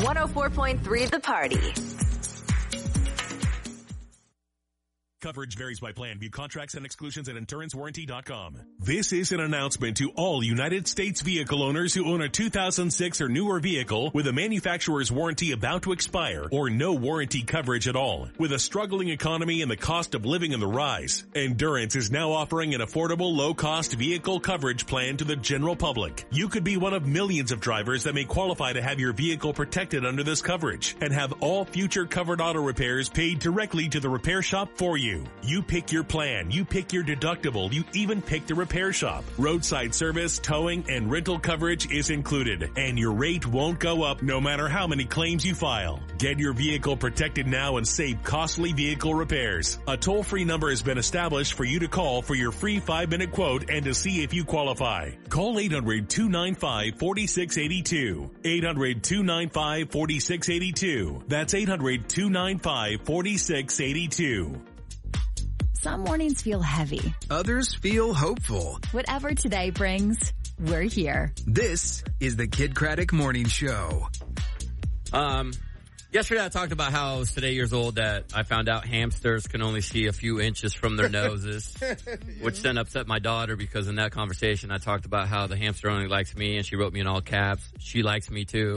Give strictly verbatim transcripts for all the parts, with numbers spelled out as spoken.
one oh four point three The Party. Coverage varies by plan. View contracts and exclusions at endurance warranty dot com. This is an announcement to all United States vehicle owners who own a two thousand six or newer vehicle with a manufacturer's warranty about to expire or no warranty coverage at all. With a struggling economy and the cost of living on the rise, Endurance is now offering an affordable, low-cost vehicle coverage plan to the general public. You could be one of millions of drivers that may qualify to have your vehicle protected under this coverage and have all future covered auto repairs paid directly to the repair shop for you. You pick your plan, you pick your deductible, you even pick the repair shop. Roadside service, towing, and rental coverage is included, and your rate won't go up no matter how many claims you file. Get your vehicle protected now and save costly vehicle repairs. A toll-free number has been established for you to call for your free five-minute quote and to see if you qualify. Call eight hundred, two nine five, four six eight two. eight hundred, two nine five, four six eight two. That's eight hundred, two nine five, four six eight two. Some mornings feel heavy. Others feel hopeful. Whatever today brings, we're here. This is the Kid Craddock Morning Show. Um, yesterday I talked about how I was today years old that I found out hamsters can only see a few inches from their noses, which then upset my daughter because in that conversation I talked about how the hamster only likes me and she wrote me in all caps. She likes me too.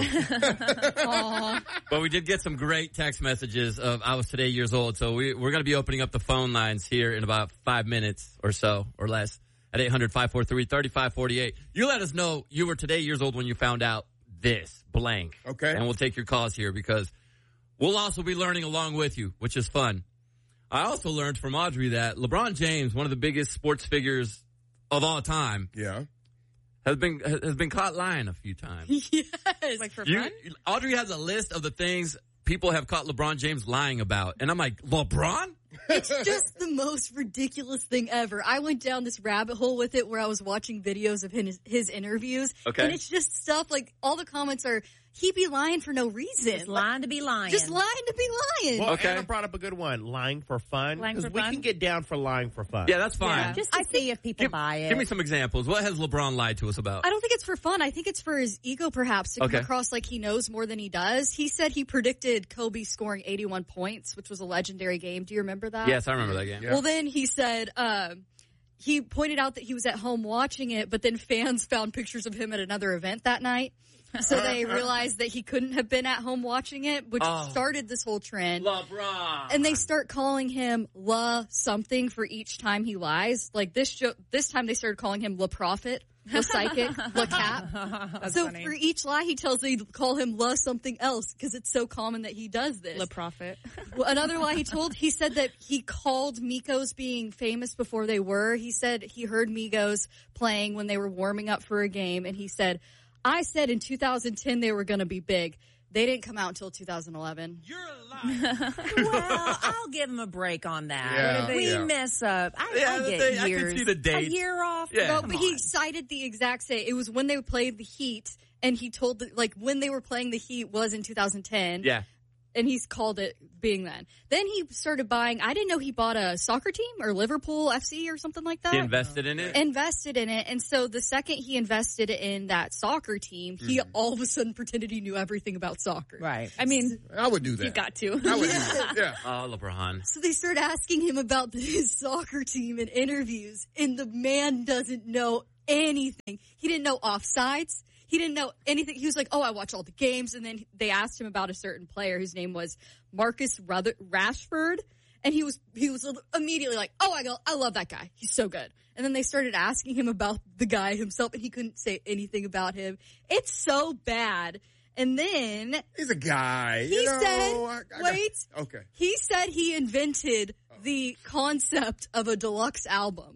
But we did get some great text messages of I was today years old. So we, we're going to be opening up the phone lines here in about five minutes or so or less at eight hundred, five four three, three five four eight. You let us know you were today years old when you found out this blank. Okay. And we'll take your calls here because we'll also be learning along with you, which is fun. I also learned from Audrey that LeBron James, one of the biggest sports figures of all time, yeah, has been has been caught lying a few times. Yes. Like for You, fun? Audrey has a list of the things people have caught LeBron James lying about. And I'm like, LeBron? It's just the most ridiculous thing ever. I went down this rabbit hole with it where I was watching videos of his, his interviews. Okay. And it's just stuff like all the comments are, he be lying for no reason. Just lying to be lying. Just lying to be lying. Well, Okay. Anna brought up a good one. Lying for fun. Lying Because for we fun? can get down for lying for fun. Yeah, that's fine. Yeah. Just to see if people Give, buy it. give me some examples. What has LeBron lied to us about? I don't think it's for fun. I think it's for his ego, perhaps, to Okay. come across like he knows more than he does. He said he predicted Kobe scoring eighty-one points, which was a legendary game. Do you remember that? Yes, I remember that game. Yeah. Well, then he said um, he pointed out that he was at home watching it, but then fans found pictures of him at another event that night. So they realized that he couldn't have been at home watching it, which Oh. started this whole trend. LeBron. And they start calling him La something for each time he lies. Like this show, this time they started calling him La Prophet, La Psychic, La Cap. That's So funny. for each lie he tells, they call him La something else because it's so common that he does this. Le Prophet. Well, another lie he told, he said that he called Migos being famous before they were. He said he heard Migos playing when they were warming up for a game, and he said, I said in two thousand ten they were going to be big. They didn't come out until two thousand eleven. You're a liar. Well, I'll give him a break on that. Yeah, we yeah. mess up. I, Yeah, I the get thing- I can years. see the dates. A year off? Yeah. No, Come but he on. cited the exact same. It was when they played the Heat, and he told, the, like, when they were playing the Heat was in two thousand ten. Yeah. And he's called it being then. Then he started buying, I didn't know he bought a soccer team or Liverpool F C or something like that. He invested in it? Invested in it. And so the second he invested in that soccer team, he Mm-hmm. all of a sudden pretended he knew everything about soccer. Right. I mean, I would do that. you got to. I would do that. Yeah. Oh, LeBron. So they started asking him about his soccer team in interviews, and the man doesn't know anything. He didn't know offsides. He didn't know anything. He was like, oh, I watch all the games. And then they asked him about a certain player whose name was Marcus Ruther- Rashford. And he was he was immediately like, oh, I go, I love that guy. He's so good. And then they started asking him about the guy himself, and he couldn't say anything about him. It's so bad. And then He's a guy. he you know, said, I- I got- wait, Okay. he said he invented the concept of a deluxe album.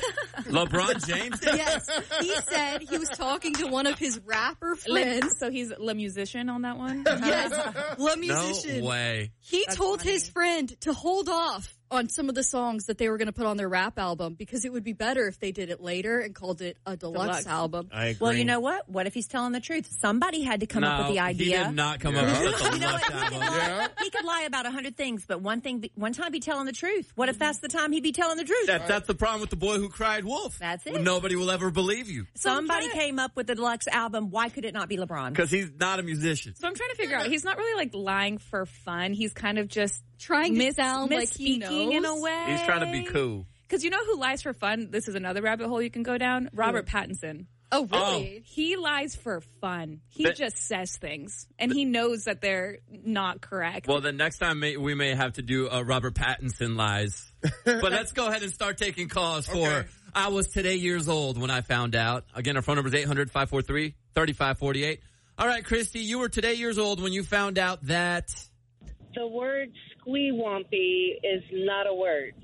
LeBron James did? Yes, he said he was talking to one of his rapper friends. So he's Le Musician on that one? Yes, Le No Musician. way. He That's told funny. his friend to hold off on some of the songs that they were going to put on their rap album because it would be better if they did it later and called it a deluxe, Deluxe. album. I agree. Well, you know what? What if he's telling the truth? Somebody had to come no, up with the idea. he did not come Yeah. up with the You know what? deluxe He could, album. lie, Yeah. he could lie about a hundred things, but one thing, one time be telling the truth. What if that's the time he'd be telling the truth? That, that's the problem with the boy who cried wolf. That's it. Well, nobody will ever believe you Somebody came up with the deluxe album. Why could it not be LeBron? because he's not a musician. So I'm trying to figure out. He's not really like lying for fun. He's kind of just Trying to mis- sound like he misspeaking in a knows. way. He's trying to be cool. Because you know who lies for fun? This is another rabbit hole you can go down. Robert Pattinson. Oh, really? He lies for fun. He That- just says things, and he knows that they're not correct. Well, the next time may, we may have to do uh, Robert Pattinson lies. But let's go ahead and start taking calls for Okay. I was today years old when I found out. Again, our phone number is eight hundred, five four three, three five four eight. All right, Christy, you were today years old when you found out that... The word squeewampy is not a word.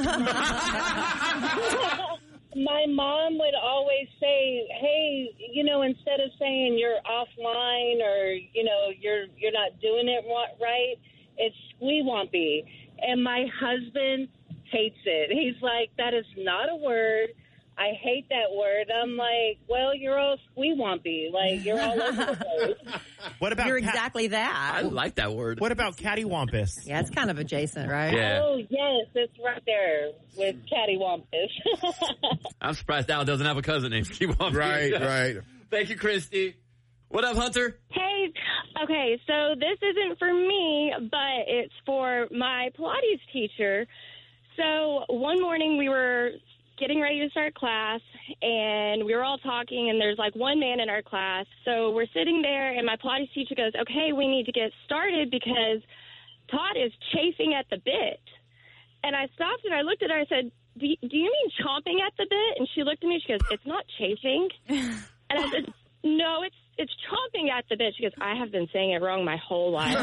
My mom would always say, hey, you know, instead of saying you're offline or, you know, you're you're not doing it wa- right, it's squeewampy. And my husband hates it. He's like, that is not a word. I hate that word. I'm like, well, you're all squeewampy. Like, you're all over the place. What about You're cat- exactly that. I like that word. What about cattywampus? Yeah, it's kind of adjacent, right? Yeah. Oh, yes, it's right there with cattywampus. I'm surprised Al doesn't have a cousin named Kiwampus. Right, right. Thank you, Christy. What up, Hunter? Hey, okay, so this isn't for me, but it's for my Pilates teacher. So one morning we were getting ready to start class, and we were all talking, and there's like one man in our class. So we're sitting there, and my Pilates teacher goes, okay, we need to get started because Todd is chafing at the bit. And I stopped and I looked at her, I said, do, do you mean chomping at the bit? And she looked at me, she goes, it's not chafing. And I said, no, it's it's chomping at the bit. She goes, I have been saying it wrong my whole life.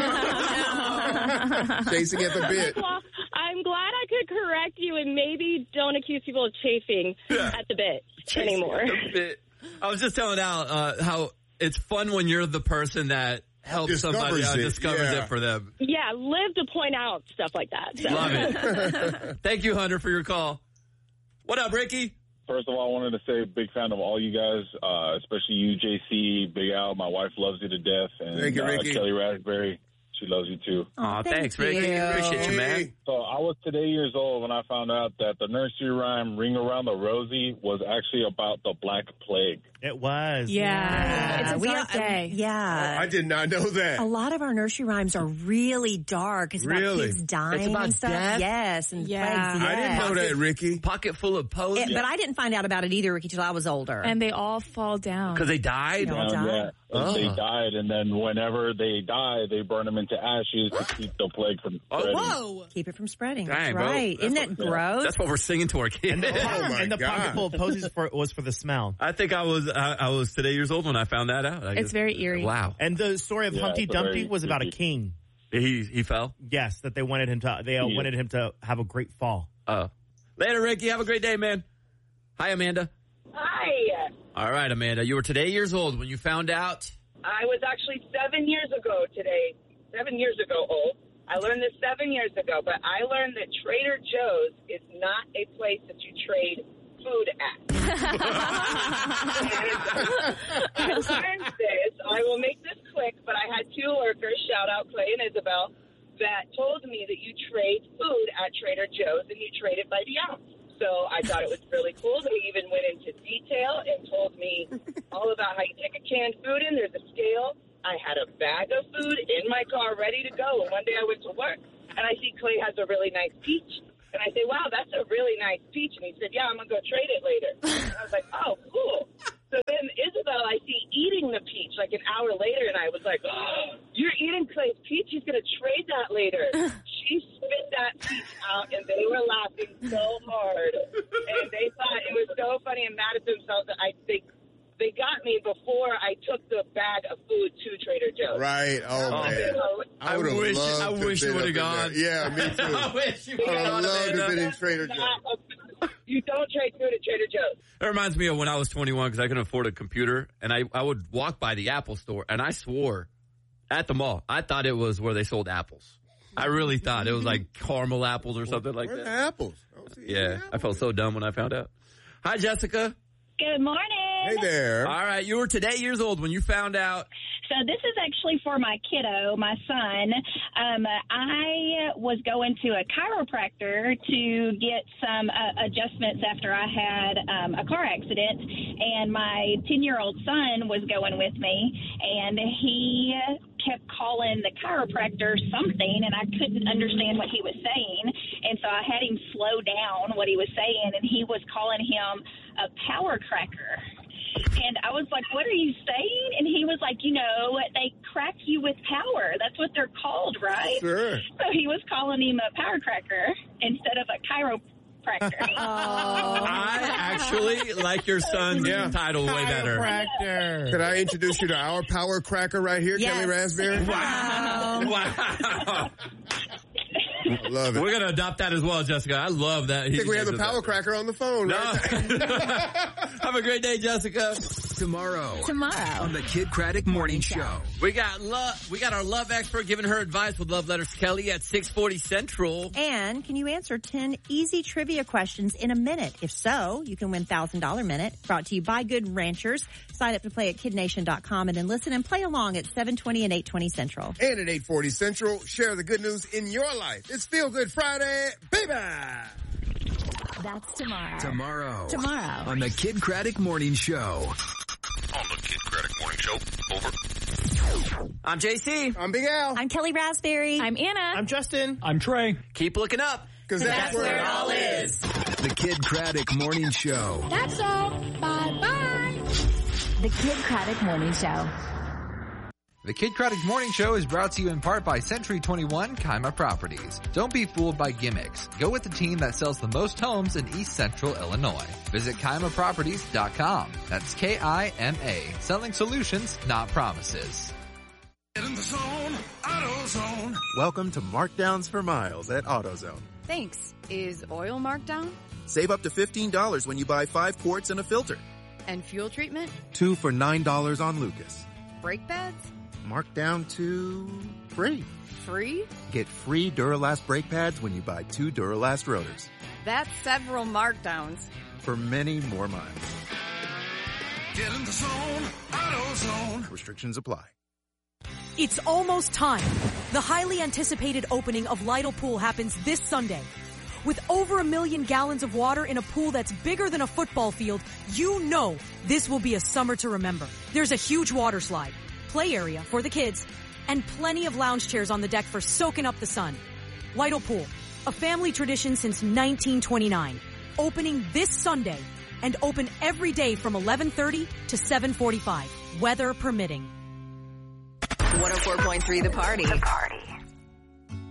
Chasing at the bit. Well, I'm glad I could correct you and maybe don't accuse people of chafing at the bit anymore. Bit. I was just telling Al uh, how it's fun when you're the person that helps somebody Discovers out, it, discovers yeah. it for them. Yeah, live to point out stuff like that. So. Love it. Thank you, Hunter, for your call. What up, Ricky? First of all, I wanted to say big fan of all you guys, uh, especially you, J C, Big Al. My wife loves you to death. And Thank you, uh, Ricky. Kelly Raspberry, she loves you too. Aw, Thank thanks, Ricky. you. Appreciate you, man. So I was today years old when I found out that the nursery rhyme Ring Around the Rosie was actually about the Black Plague. It was. Yeah. It's a We dark are- day. Yeah. I did not know that. A lot of our nursery rhymes are really dark. It's about Really? kids dying It's about and stuff. death? Yes, and Yeah. plagues. I didn't yes. know that, Ricky. Pocket full of poetry. It- But I didn't find out about it either, Ricky, till I was older. And they all fall down. Because they died? They all Um, died. yeah, and they Oh. died, and then whenever they die, they burn them into ashes to keep the plague from Oh, spreading. Whoa. Keep it from spreading. Dang, That's bro. right. That's Isn't that gross? That's what we're singing to our kids. And the, Oh, my and the God. pocket full of posies for, was for the smell. I think I was I, I was today years old when I found that out. I It's just- very eerie. Wow. And the story of Yeah, Humpty it's a very Dumpty was about a creepy- king. He he fell? Yes, that they wanted him to. They uh, Yeah. wanted him to have a great fall. Oh. Later, Ricky. Have a great day, man. Hi, Amanda. Hi. All right, Amanda. You were today years old when you found out. I was actually seven years ago today, seven years ago old. I learned this seven years ago, but I learned that Trader Joe's is not a place that you trade food at. I learned this. I will make this quick, but I had two workers, shout out Clay and Isabel, that told me that you trade food at Trader Joe's and you trade it by the ounce. So I thought it was really cool. They even went into detail and told me all about how you take a canned food in. There's a scale. I had a bag of food in my car ready to go. And one day I went to work, and I see Clay has a really nice peach. And I say, wow, that's a really nice peach. And he said, yeah, I'm going to go trade it later. And I was like, oh, cool. So then Isabel, I see eating the peach like an hour later, and I was like, oh, you're eating Clay's peach? He's going to trade that later. She spit that peach out, and they were laughing so hard. And they thought it was so funny and mad at themselves that I think they got me before I took the bag of food to Trader Joe's. Right. Oh, Oh, man. I I would have wish- loved I to wish have you been would've up in gone. there. Yeah, me too. I wish you I would would've have gone, loved to have Amanda. been in Trader Joe's. You don't trade food at Trader Joe's. That reminds me of when I was twenty-one because I couldn't afford a computer, and I, I would walk by the Apple store, and I swore at the mall I thought it was where they sold apples. I really thought it was like caramel apples or something like Where that. are the apples? I don't see any Yeah, apples. I felt so dumb when I found out. Hi, Jessica. Good morning. Hey there. All right, you were today years old when you found out. So this is actually for my kiddo, my son. Um, I was going to a chiropractor to get some uh, adjustments after I had um, a car accident, and my ten-year-old son was going with me, and he kept calling the chiropractor something, and I couldn't understand what he was saying, and so I had him slow down what he was saying, and he was calling him a power cracker. And I was like, what are you saying? And he was like, you know, they crack you with power. That's what they're called, right? Sure. So he was calling him a power cracker instead of a chiropractor. I actually like your son's Yeah. title way better. Can I introduce you to our power cracker right here, Yes. Kelly Raspberry? Wow. Wow. I love it. We're going to adopt that as well, Jessica. I love that. I think we have the power cracker on the phone, No. right? Have a great day, Jessica. Tomorrow. Tomorrow. On the Kid Craddock Morning Show. We got love. We got our love expert giving her advice with Love Letters Kelly at six forty Central. And can you answer ten easy trivia questions in a minute? If so, you can win one thousand dollars Minute. Brought to you by Good Ranchers. Sign up to play at kid nation dot com and then listen and play along at seven twenty and eight twenty Central. And at eight forty Central, share the good news in your life. It's Feel Good Friday, baby! That's tomorrow. Tomorrow. Tomorrow. On the Kid Craddock Morning Show. On the Kid Craddock Morning Show. Over. I'm J C. I'm Big Al. I'm Kelly Raspberry. I'm Anna. I'm Justin. I'm Trey. Keep looking up. Because that's, where it all is. The Kid Craddock Morning Show. That's all. Bye-bye. The Kid Craddock Morning Show. The Kid Craddock Morning Show is brought to you in part by Century twenty-one Kima Properties. Don't be fooled by gimmicks. Go with the team that sells the most homes in East Central Illinois. Visit Kima Properties dot com. That's K I M A. Selling solutions, not promises. Get in the zone, AutoZone. Welcome to Markdowns for Miles at AutoZone. Thanks. Is oil marked down? Save up to fifteen dollars when you buy five quarts and a filter. And fuel treatment? Two for nine dollars on Lucas. Brake pads? Marked down to free. Free? Get free Duralast brake pads when you buy two Duralast rotors. That's several markdowns. For many more miles. Get in the zone, AutoZone. Restrictions apply. It's almost time. The highly anticipated opening of Lytle Pool happens this Sunday. With over a million gallons of water in a pool that's bigger than a football field, you know this will be a summer to remember. There's a huge water slide, play area for the kids, and plenty of lounge chairs on the deck for soaking up the sun. Lytle Pool, a family tradition since nineteen twenty-nine. Opening this Sunday and open every day from eleven thirty to seven forty-five, weather permitting. one oh four point three The Party. The Party.